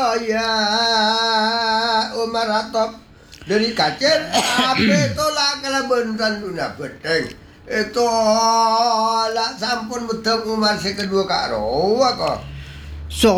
ya Umar Khattab dari kacir ape tolak kalaban tanduna bedeng itu lah sampun medhek Umar sing kedua karo kok